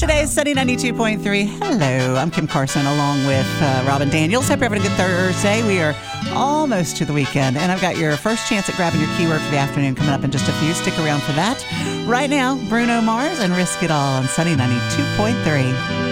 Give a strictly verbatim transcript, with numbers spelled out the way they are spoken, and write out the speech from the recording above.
Today's Sunny ninety-two point three. Hello, I'm Kim Carson along with uh, Robin Daniels. Hope you're having a good Thursday. We are almost to the weekend, and I've got your first chance at grabbing your keyword for the afternoon coming up in just a few. Stick around for that. Right now, Bruno Mars and Risk It All on Sunny ninety-two point three.